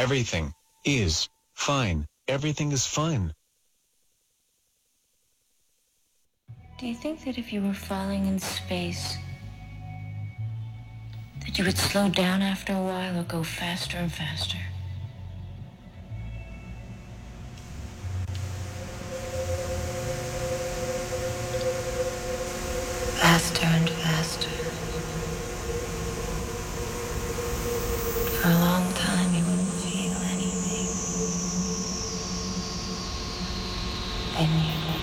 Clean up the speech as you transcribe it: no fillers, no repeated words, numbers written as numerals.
Everything is fine. Everything is fine. Do you think that if you were falling in space, that you would slow down after a while or go faster and faster?